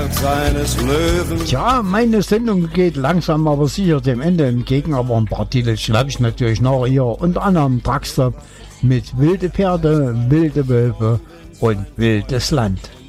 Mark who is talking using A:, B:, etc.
A: seines Löwen.
B: Tja, meine Sendung geht langsam aber sicher dem Ende entgegen, aber ein paar Titel schnapp ich natürlich noch hier. Unter anderem Truckstop mit Wilde Pferde, Wilde Wölfe und Wildes Land.